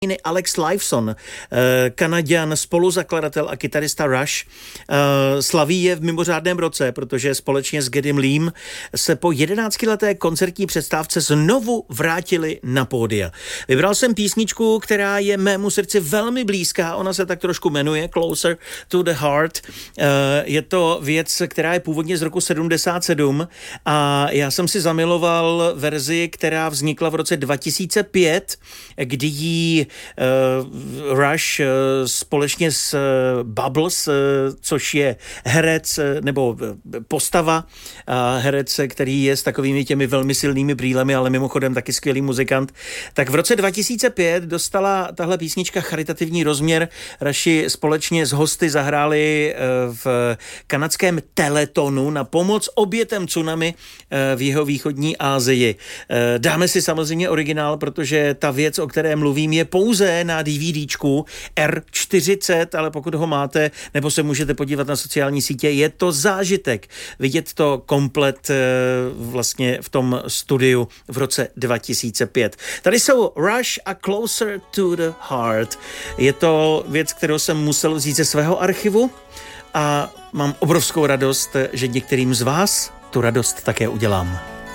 Alex Lifeson, Kanaďan, spoluzakladatel a kytarista Rush, slaví je v mimořádném roce, protože společně s Geddym Leem se po 11leté koncertní přestávce znovu vrátili na pódia. Vybral jsem písničku, která je mému srdci velmi blízká, ona se tak trošku jmenuje Closer to the Heart. Je to věc, která je původně z roku 77 a já jsem si zamiloval verzi, která vznikla v roce 2005, kdy ji Rush společně s Bubbles, což je herec nebo postava herec, který je s takovými těmi velmi silnými brýlemi, ale mimochodem taky skvělý muzikant, tak v roce 2005 dostala tahle písnička charitativní rozměr. Rushi společně s hosty zahráli v kanadském Teletonu na pomoc obětem tsunami v jihovýchodní Asii. Dáme si samozřejmě originál, protože ta věc, o které mluvím, je pouze na DVDčku R40, ale pokud ho máte, nebo se můžete podívat na sociální sítě, je to zážitek. Vidět to komplet vlastně v tom studiu v roce 2005. Tady jsou Rush a Closer to the Heart. Je to věc, kterou jsem musel vzít ze svého archivu a mám obrovskou radost, že některým z vás tu radost také udělám.